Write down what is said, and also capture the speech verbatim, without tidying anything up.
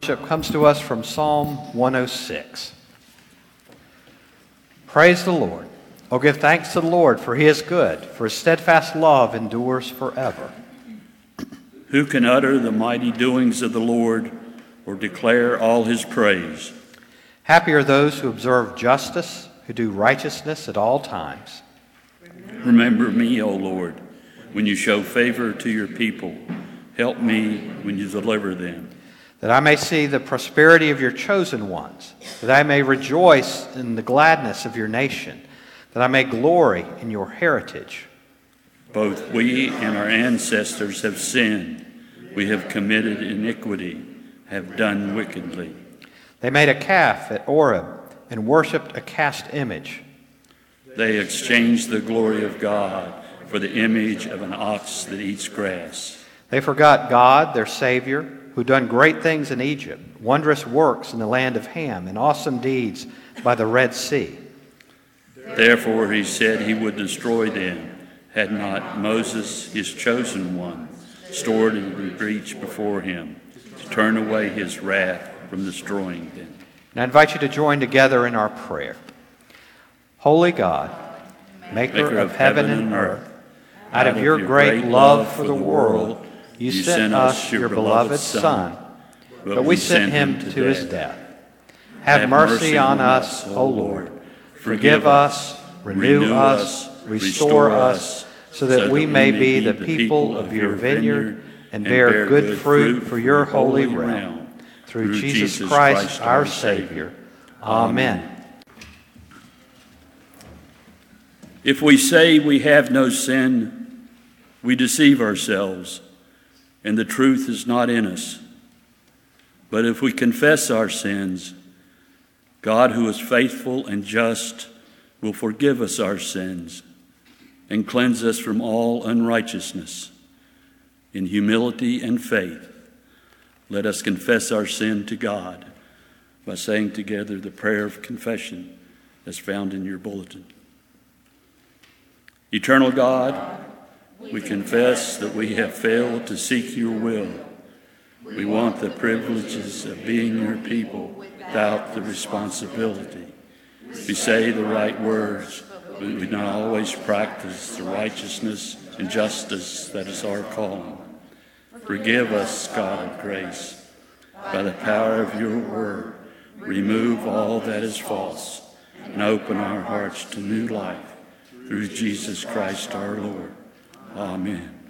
Worship comes to us from Psalm one oh six. Praise the Lord. Oh, give thanks to the Lord, for he is good, for his steadfast love endures forever. Who can utter the mighty doings of the Lord or declare all his praise? Happy are those who observe justice, who do righteousness at all times. Remember me, O Lord, when you show favor to your people. Help me when you deliver them. That I may see the prosperity of your chosen ones, that I may rejoice in the gladness of your nation, that I may glory in your heritage. Both we and our ancestors have sinned. We have committed iniquity, have done wickedly. They made a calf at Oreb and worshipped a cast image. They exchanged the glory of God for the image of an ox that eats grass. They forgot God, their Savior, who done great things in Egypt, wondrous works in the land of Ham, and awesome deeds by the Red Sea. Therefore he said he would destroy them, had not Moses, his chosen one, stored in the breach before him, to turn away his wrath from destroying them. And I invite you to join together in our prayer. Holy God, maker, maker of, of heaven and earth, out of your great love for the world, you sent us your beloved Son, but we sent him to his death. Have mercy on us, O Lord. Forgive us, renew us, restore us, so that we may be the people of your vineyard and bear good fruit for your holy realm. Through Jesus Christ, our Savior. Amen. If we say we have no sin, we deceive ourselves, and the truth is not in us. But if we confess our sins, God, who is faithful and just, will forgive us our sins and cleanse us from all unrighteousness. In humility and faith, let us confess our sin to God by saying together the prayer of confession as found in your bulletin. Eternal God, we confess that we have failed to seek your will. We want the privileges of being your people without the responsibility. We say the right words, but we not always practice the righteousness and justice that is our calling. Forgive us, God of grace. By the power of your word, remove all that is false and open our hearts to new life through Jesus Christ our Lord. Amen.